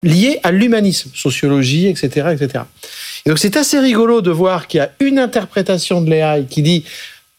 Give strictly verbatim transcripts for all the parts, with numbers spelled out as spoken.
liées à l'humanisme, sociologie, et cetera, et cetera. Et donc c'est assez rigolo de voir qu'il y a une interprétation de l'A I qui dit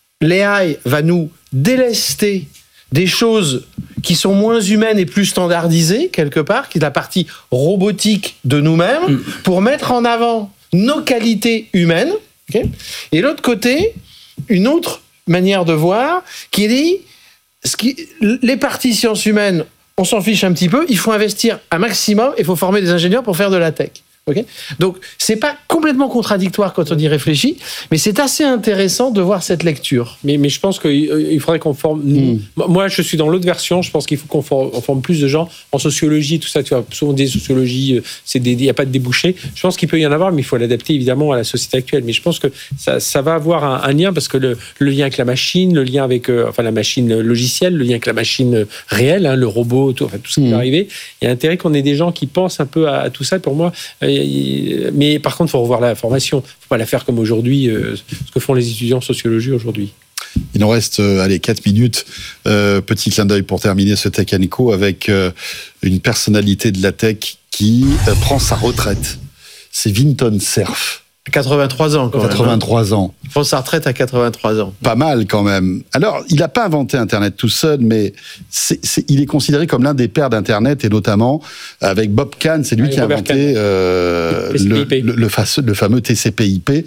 l'A I va nous délester des choses qui sont moins humaines et plus standardisées, quelque part, qui est la partie robotique de nous-mêmes, mmh. pour mettre en avant nos qualités humaines. Okay, et l'autre côté, une autre manière de voir qui dit ce qui, les parties sciences humaines, on s'en fiche un petit peu, il faut investir un maximum, il faut former des ingénieurs pour faire de la tech. Okay, donc, c'est pas complètement contradictoire quand on y réfléchit, mais c'est assez intéressant de voir cette lecture. Mais, mais je pense qu'il faudrait qu'on forme... Mmh. Moi, je suis dans l'autre version, je pense qu'il faut qu'on forme, on forme plus de gens en sociologie, tout ça, tu vois, souvent des sociologies, il n'y a pas de débouché. Je pense qu'il peut y en avoir, mais il faut l'adapter évidemment à la société actuelle. Mais je pense que ça, ça va avoir un, un lien, parce que le, le lien avec la machine, le lien avec euh, enfin, la machine logicielle, le lien avec la machine réelle, hein, le robot, tout, enfin, tout ce qui mmh. va arriver, il y a intérêt qu'on ait des gens qui pensent un peu à, à tout ça. Pour moi, euh, mais par contre, il faut revoir la formation. Il ne faut pas la faire comme aujourd'hui, euh, ce que font les étudiants en sociologie aujourd'hui. Il nous reste, euh, allez, quatre minutes. Euh, petit clin d'œil pour terminer ce Tech and Co avec euh, une personnalité de la tech qui euh, prend sa retraite. C'est Vinton Cerf. quatre-vingt-trois ans, quand quatre-vingt-trois même. ans. Il prend sa retraite à quatre-vingt-trois ans. Pas mal, quand même. Alors, il n'a pas inventé Internet tout seul, mais c'est, c'est, il est considéré comme l'un des pères d'Internet, et notamment avec Bob Kahn, c'est lui avec qui a Robert inventé euh, le, le, le, fa- le fameux T C P I P.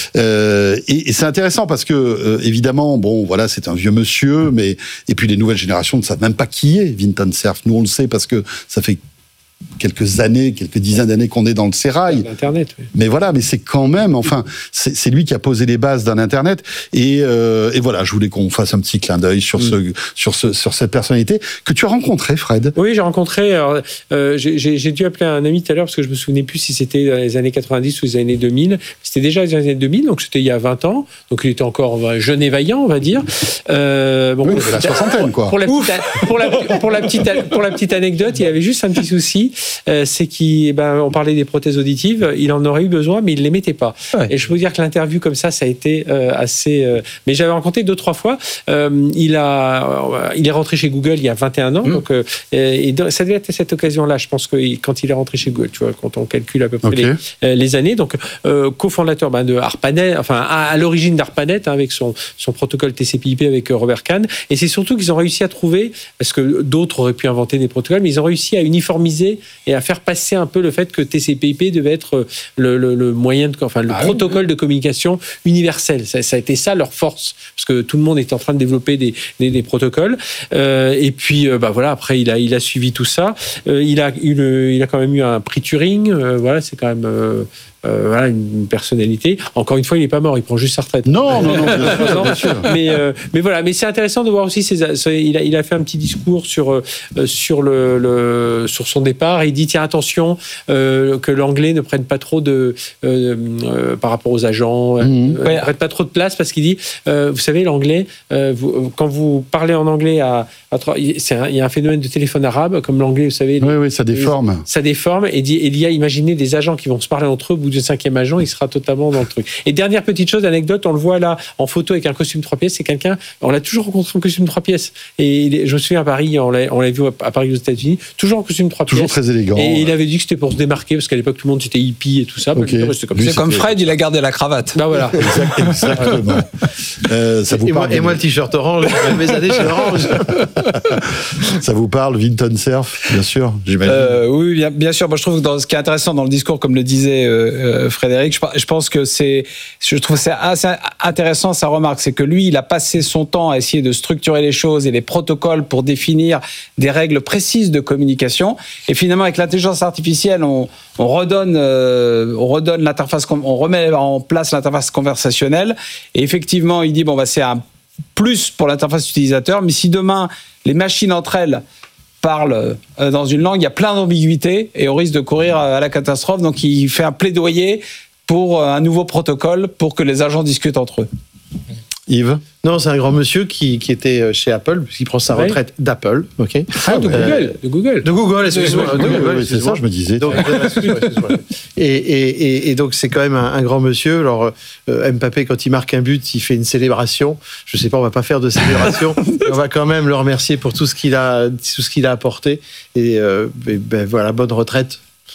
Euh, et, et c'est intéressant parce que, euh, évidemment, bon, voilà, c'est un vieux monsieur, mais et puis les nouvelles générations ne savent même pas qui est Vinton Cerf. Nous, on le sait parce que ça fait quelques années, quelques dizaines d'années qu'on est dans le sérail. Internet, oui. Mais voilà, mais c'est quand même, enfin, c'est, c'est lui qui a posé les bases d'un Internet. Et, euh, et voilà, je voulais qu'on fasse un petit clin d'œil sur, mm. ce, sur, ce, sur cette personnalité que tu as rencontrée, Fred. Oui, j'ai rencontré. Alors, euh, j'ai, j'ai dû appeler un ami tout à l'heure parce que je me souvenais plus si c'était dans les années quatre-vingt-dix ou les années deux mille. C'était déjà les années deux mille, donc c'était il y a vingt ans. Donc il était encore jeune et vaillant, on va dire. Euh, bon, oui, la soixantaine, quoi. Pour la, petite, pour, la, pour, la petite, pour la petite anecdote, il avait juste un petit souci. Euh, c'est qu'on ben, parlait des prothèses auditives, il en aurait eu besoin, mais il ne les mettait pas. Ouais. Et je peux vous dire que l'interview comme ça, ça a été euh, assez... Euh, mais j'avais rencontré deux, trois fois. Euh, il, a, euh, il est rentré chez Google il y a vingt et un ans. Mmh. Donc, euh, et donc, ça devait être cette occasion-là, je pense, que quand il est rentré chez Google, tu vois, quand on calcule à peu près okay. les, euh, les années. Donc, euh, cofondateur ben, de ARPANET, enfin, à, à l'origine d'ARPANET, hein, avec son, son protocole T C P I P avec euh, Robert Kahn. Et c'est surtout qu'ils ont réussi à trouver, parce que d'autres auraient pu inventer des protocoles, mais ils ont réussi à uniformiser et à faire passer un peu le fait que T C P I P devait être le, le, le moyen, de, enfin le ah protocole oui. de communication universel. Ça, ça a été ça leur force, parce que tout le monde était en train de développer des, des, des protocoles. Euh, et puis, euh, bah voilà, après il a, il a suivi tout ça. Euh, il a eu le, il a quand même eu un prix Turing. Euh, voilà, c'est quand même. Euh, Euh, voilà, une personnalité. Encore une fois, il n'est pas mort, il prend juste sa retraite. Non, non, non, non bien sûr. Mais, euh, mais voilà, mais c'est intéressant de voir aussi ses, ses, il, a, il a fait un petit discours sur, euh, sur, le, le, sur son départ. Il dit tiens, attention, euh, que l'anglais ne prenne pas trop de. Euh, euh, par rapport aux agents, mmh. euh, ouais. ne prenne pas trop de place, parce qu'il dit euh, vous savez, l'anglais, euh, vous, quand vous parlez en anglais, à, à, c'est un, il y a un phénomène de téléphone arabe, comme l'anglais, vous savez. Oui, les, oui, ça déforme. Les, ça déforme. Et, dit, et il y a imaginé des agents qui vont se parler entre eux. Au bout du cinquième agent, il sera totalement dans le truc. Et dernière petite chose, anecdote, on le voit là en photo avec un costume trois pièces, c'est quelqu'un, on l'a toujours rencontré en costume trois pièces. Et je me souviens à Paris, on l'a, on l'a vu à Paris aux États-unis, toujours en costume trois pièces. Toujours très élégant. Et ouais. il avait dit que c'était pour se démarquer, parce qu'à l'époque tout le monde était hippie et tout ça. Okay. Bah, c'est comme, Lui, c'est comme Fred, il a gardé la cravate. Bah voilà. Exactement. euh, ça vous et, parle moi, et moi le t-shirt orange, mes années chez Orange. Ça vous parle, Vinton Cerf, bien sûr, j'imagine. Euh, oui, bien, bien sûr. Moi, je trouve que dans, ce qui est intéressant dans le discours, comme le disait euh, Frédéric, je, je pense que c'est, je trouve c'est assez intéressant sa remarque, c'est que lui, il a passé son temps à essayer de structurer les choses et les protocoles pour définir des règles précises de communication. Et finalement, avec l'intelligence artificielle, on, on redonne, euh, on redonne l'interface, on remet en place l'interface conversationnelle. Et effectivement, il dit bon, bah c'est un plus pour l'interface utilisateur, mais si demain les machines entre elles parlent dans une langue, il y a plein d'ambiguïtés et on risque de courir à la catastrophe. Donc, il fait un plaidoyer pour un nouveau protocole pour que les agents discutent entre eux. Yves ? Non, c'est un grand monsieur qui, qui était chez Apple, qui prend sa retraite oui. d'Apple. Ok. Ah, de, euh, Google, de Google. De Google, excusez-moi. Oui, de Google, oui, oui, c'est ça, je me disais. Donc, excuse-moi, excuse-moi. Et, et, et, et donc, c'est quand même un, un grand monsieur. Alors, euh, Mbappé, quand il marque un but, il fait une célébration. Je ne sais pas, on ne va pas faire de célébration. On va quand même le remercier pour tout ce qu'il a, tout ce qu'il a apporté. Et, euh, et ben, voilà, bonne retraite.